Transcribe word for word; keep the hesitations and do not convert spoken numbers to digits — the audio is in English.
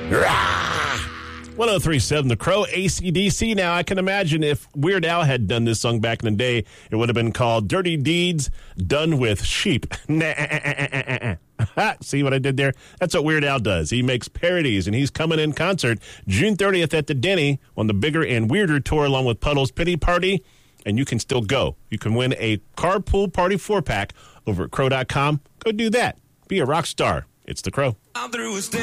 one oh three point seven The Crow, A C D C. Now, I can imagine if Weird Al had done this song back in the day, it would have been called Dirty Deeds Done with Sheep. See what I did there? That's what Weird Al does. He makes parodies, and he's coming in concert June thirtieth at the Denny on the Bigger and Weirder tour along with Puddle's Pity Party, and you can still go. You can win a Carpool Party four-pack over at crow dot com. Go do that. Be a rock star. It's The Crow. I'm through with